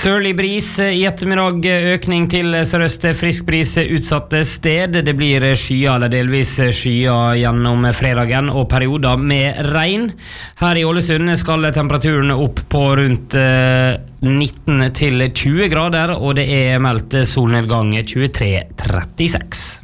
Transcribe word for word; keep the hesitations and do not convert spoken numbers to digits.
Sørlig bris i ettermiddag, økning til sørøst frisk bris utsatte sted. Det blir skyer eller delvis skyer gjennom fredagen og perioder med regn. Her i Ålesund skal temperaturen opp på rundt nitten til tjue grader, og det er meldt solnedgang tjuetre trettiseks.